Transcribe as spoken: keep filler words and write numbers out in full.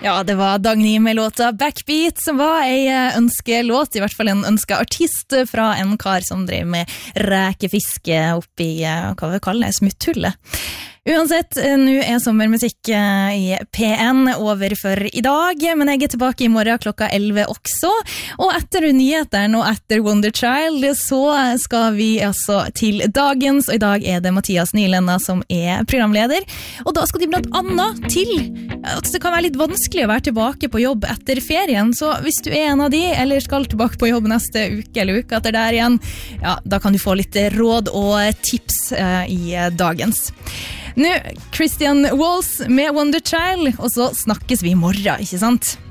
Ja, det var Dagny med låta Backbeat, som var en ønskelåt, i hvert fall en ønskeartist fra en kar som drev med rekefiske oppi, hva vi kaller det, smutthullet. Uansett, nå er sommermusikk i P N over for i dag, men jeg er tilbake i morgen klokka elleve også, og etter nyheteren og etter Wonderchild så skal vi altså til dagens, og i dag er det Mathias Nylenda som er programleder, og da skal de blant annet til at det kan være litt vanskelig å være tilbake på jobb etter ferien, så hvis du er en av de, eller skal tilbake på jobb neste uke eller uke etter der igjen, ja, da kan du få litt råd og tips uh, i dagens. Nå, Christian Walls med Wonderchild, og så snakkes vi i morgen, ikke sant?